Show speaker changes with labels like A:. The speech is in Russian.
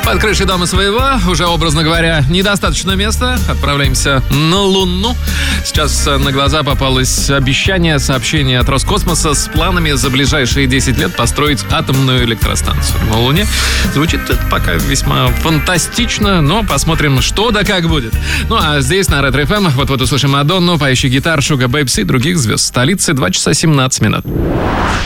A: Под крышей дома своего, уже, образно говоря, недостаточно места. Отправляемся на Луну. Сейчас на глаза попалось сообщение от Роскосмоса с планами за ближайшие 10 лет построить атомную электростанцию на Луне. Звучит это пока весьма фантастично, но посмотрим, что да как будет. Ну а здесь, на Ретро-ФМ, вот услышим Мадонну, поющий гитар, Шуга Бэйбс и других звезд столицы. 2 часа 17 минут.